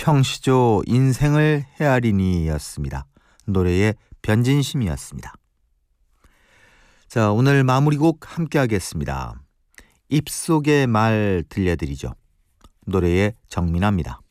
평시조 인생을 헤아리니였습니다. 노래의 변진심이었습니다. 자, 오늘 마무리곡 함께 하겠습니다. 입속의 말 들려드리죠. 노래의 정민아입니다.